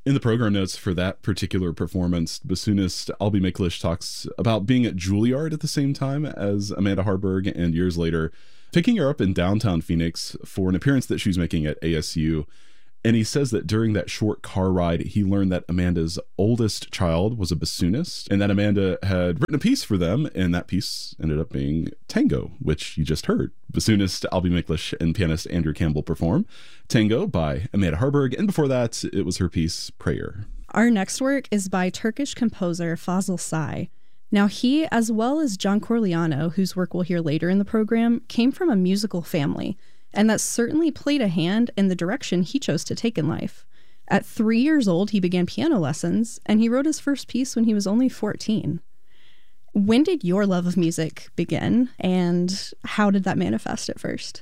In the program notes for that particular performance, bassoonist Albie Miklish talks about being at Juilliard at the same time as Amanda Harburg, and years later picking her up in downtown Phoenix for an appearance that she was making at ASU. And he says that during that short car ride, he learned that Amanda's oldest child was a bassoonist and that Amanda had written a piece for them. And that piece ended up being Tango, which you just heard. Bassoonist Albie Miklish and pianist Andrew Campbell perform Tango by Amanda Harburg. And before that, it was her piece Prayer. Our next work is by Turkish composer Fazıl Say. Now, he, as well as John Corigliano, whose work we'll hear later in the program, came from a musical family. And that certainly played a hand in the direction he chose to take in life. At 3 years old, he began piano lessons, and he wrote his first piece when he was only 14. When did your love of music begin, and how did that manifest at first?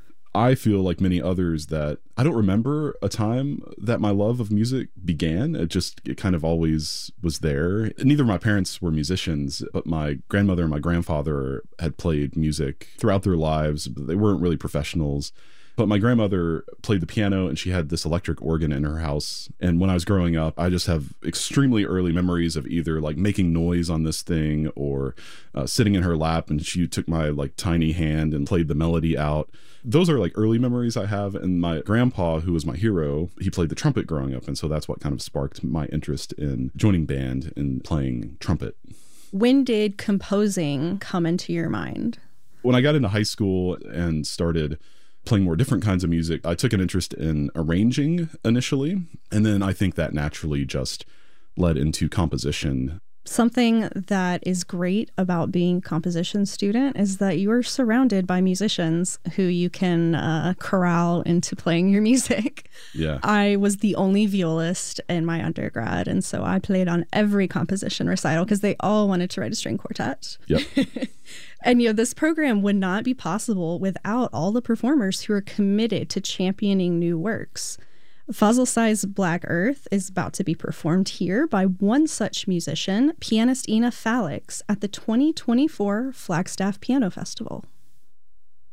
I feel like many others that I don't remember a time that my love of music began. It kind of always was there. Neither of my parents were musicians, but my grandmother and my grandfather had played music throughout their lives, but they weren't really professionals. But my grandmother played the piano and she had this electric organ in her house. And when I was growing up, I just have extremely early memories of either like making noise on this thing or sitting in her lap and she took my like tiny hand and played the melody out. Those are like early memories I have. And my grandpa, who was my hero, he played the trumpet growing up. And so that's what kind of sparked my interest in joining band and playing trumpet. When did composing come into your mind? When I got into high school and started playing more different kinds of music, I took an interest in arranging initially. And then I think that naturally just led into composition. Something that is great about being a composition student is that you are surrounded by musicians who you can corral into playing your music. Yeah. I was the only violist in my undergrad, and so I played on every composition recital because they all wanted to write a string quartet. Yep. And, this program would not be possible without all the performers who are committed to championing new works. Fazıl Say's Black Earth is about to be performed here by one such musician, pianist Ina Falix, at the 2024 Flagstaff Piano Festival.